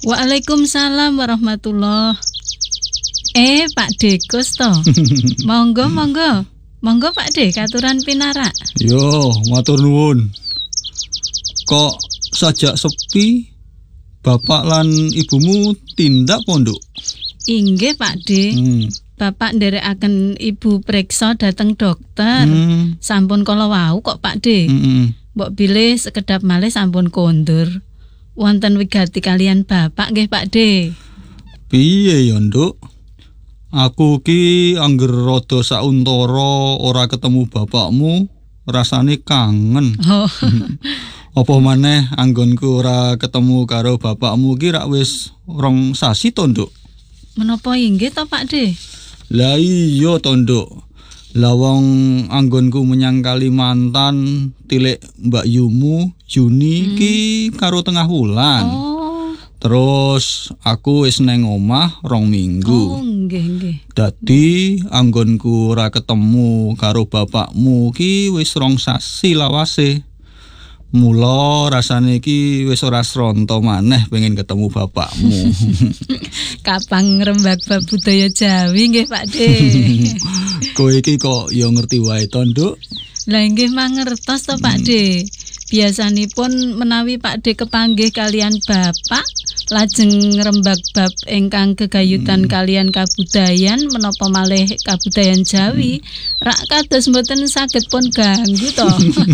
Waalaikumsalam warahmatullah. Pak Dekus to. Monggo. Monggo Pak De, katuran pinarak. Yo, matur nuwun. Kok sajak sepi? Bapak lan ibumu tindak pondok? Inggih Pak De. Bapak nderekaken ibu priksa dateng dokter. Sampun kala wau kok Pak De. Mbok bilih sekedap malih sampun kondur. Wonten wigati kalian Bapak nggih Pak De. Piye ya, Nduk? Aku ki angger rada sauntara ora ketemu bapakmu, rasane kangen. Oh. Apa maneh anggonku ora ketemu karo bapakmu ki rak wis 2 sasi to, Nduk? Menapa inggih to Pak De? Lah iya to, Nduk. Lah wong anggonku menyang Kalimantan tilik Mbak Yumu Juni ki karo tengah wulan. Oh. Terus aku wis neng omah 2 minggu. Oh, nggih. Dadi anggonku ora ketemu karo bapakmu ki wis 2 sasi lawase. Mula rasane iki wis ora sronto maneh pengen ketemu bapakmu. Kapang ngrembak bab budaya Jawi nggih Pak De. Kowe iki kok ya ngerti wae to, Nduk? Lah nggih mangertos to Pak De. Biasanipun menawi Pak De kepanggih kalian Bapak lajeng ngrembak bab ingkang gegayutan kalian kabudayan menapa malih kabudayan Jawi, rak kados mboten saged pun ganggu to.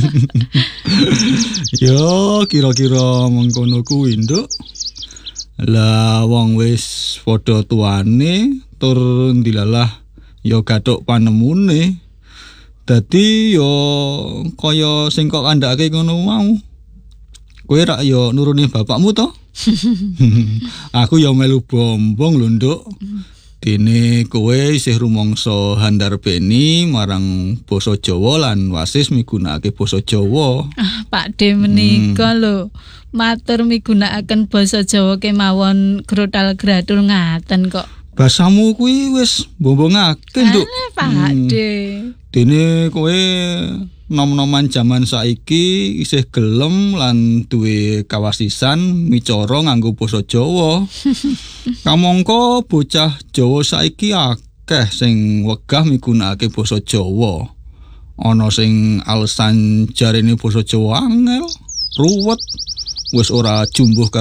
Yo kira-kira mengkono kuwi, Nduk. Lah wong wis padha tuane tur ndilalah ya gathuk panemune. Dadi yo kaya sing kok kandhake ngono mau. Kowe rak yo nuruni bapakmu to? Aku yo melu bombong lho, Nduk. Dene kowe isih rumangsa handarbeni marang basa Jawa lan wasis migunakake basa Jawa. Pak De menika lho, matur migunakaken basa Jawa kemawon grotal-gradul ngaten kok. Basamu kuwi wis bombongake, Nduk. Pak De. Dene kowe nom-noman jaman saiki isih gelem lan duwe kawasisan micara nganggo basa Jawa. Kamangka bocah Jawa saiki akeh sing wegah migunakake basa Jawa. Ana sing alasan jarene basa Jawa angel, ruwet, wis ora jumbuh